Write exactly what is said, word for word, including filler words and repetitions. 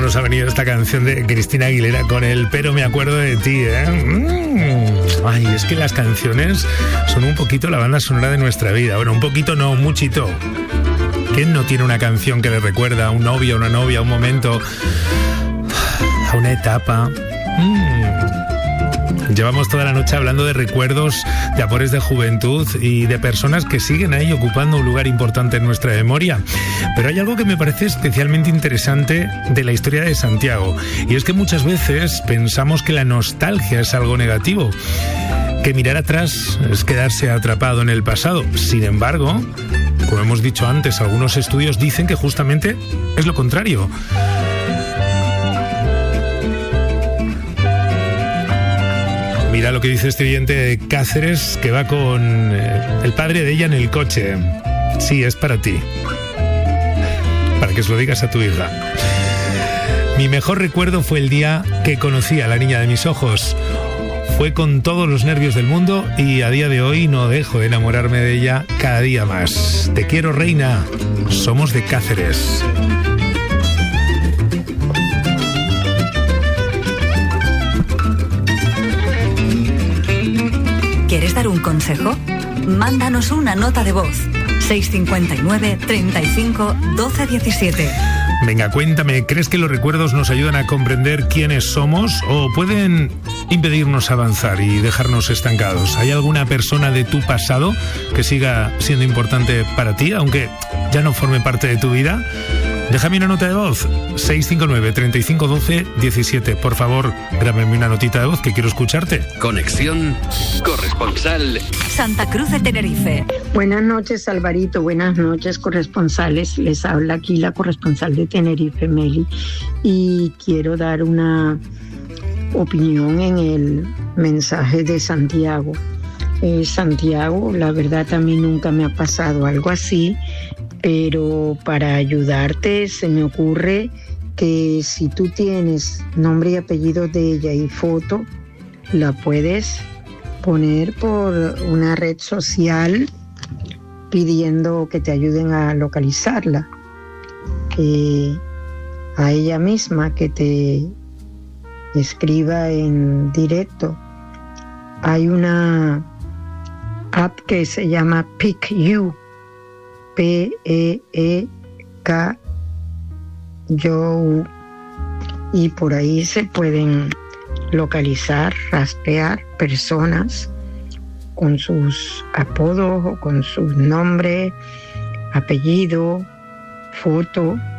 nos ha venido esta canción de Cristina Aguilera con el Pero me acuerdo de ti, ¿eh? Mm. Ay, es que las canciones son un poquito la banda sonora de nuestra vida. Bueno, un poquito no, un muchito. ¿Quién no tiene una canción que le recuerda a un novio, a una novia, a un momento, a una etapa? Mm. Llevamos toda la noche hablando de recuerdos, de amores de juventud y de personas que siguen ahí ocupando un lugar importante en nuestra memoria. Pero hay algo que me parece especialmente interesante de la historia de Santiago, y es que muchas veces pensamos que la nostalgia es algo negativo, que mirar atrás es quedarse atrapado en el pasado. Sin embargo, como hemos dicho antes, algunos estudios dicen que justamente es lo contrario. Mira lo que dice este oyente de Cáceres, que va con eh, el padre de ella en el coche. Sí, es para ti. Para que se lo digas a tu hija. Mi mejor recuerdo fue el día que conocí a la niña de mis ojos. Fue con todos los nervios del mundo y a día de hoy no dejo de enamorarme de ella cada día más. Te quiero, reina. Somos de Cáceres. ¿Quieres dar un consejo? Mándanos una nota de voz. seis cinco nueve, treinta y cinco, doce diecisiete. Venga, cuéntame, ¿crees que los recuerdos nos ayudan a comprender quiénes somos o pueden impedirnos avanzar y dejarnos estancados? ¿Hay alguna persona de tu pasado que siga siendo importante para ti, aunque ya no forme parte de tu vida? Déjame una nota de voz, seis cinco nueve, treinta y cinco, doce diecisiete. Por favor, grábame una notita de voz que quiero escucharte. Conexión corresponsal Santa Cruz de Tenerife. Buenas noches, Alvarito. Buenas noches, corresponsales. Les habla aquí la corresponsal de Tenerife, Meli. Y quiero dar una opinión en el mensaje de Santiago. Eh, Santiago, la verdad a mí nunca me ha pasado algo así, pero para ayudarte se me ocurre que si tú tienes nombre y apellido de ella y foto, la puedes poner por una red social pidiendo que te ayuden a localizarla, que a ella misma que te escriba en directo. Hay una app que se llama Pick You, P E E K You, y por ahí se pueden localizar, rastrear personas con sus apodos o con su nombre, apellido, foto.